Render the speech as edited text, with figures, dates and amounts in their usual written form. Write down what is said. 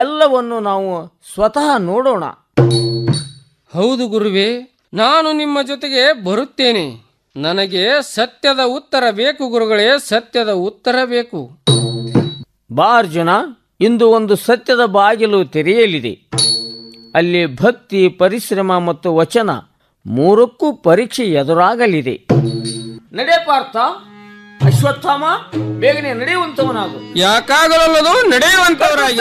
ಎಲ್ಲವನ್ನು ನಾವು ಸ್ವತಃ ನೋಡೋಣ. ಹೌದು ಗುರುವೇ, ನಾನು ನಿಮ್ಮ ಜೊತೆಗೆ ಬರುತ್ತೇನೆ. ನನಗೆ ಸತ್ಯದ ಉತ್ತರ ಬೇಕು ಗುರುಗಳೇ, ಸತ್ಯದ ಉತ್ತರ ಬೇಕು. ಬಾ ಅರ್ಜುನ, ಇಂದು ಒಂದು ಸತ್ಯದ ಬಾಗಿಲು ತೆರೆಯಲಿದೆ. ಅಲ್ಲಿ ಭಕ್ತಿ, ಪರಿಶ್ರಮ ಮತ್ತು ವಚನ ಮೂರಕ್ಕೂ ಪರೀಕ್ಷೆ ಎದುರಾಗಲಿದೆ. ನಡೆ ಪಾರ್ಥ. ಅಶ್ವತ್ಥಾಮ, ಬೇಗನೆ ನಡೆಯುವಂತವನಾಗು. ಯಾಕಾಗಲಲ್ಲದು, ನಡೆಯುವಂತವರಾಗಿ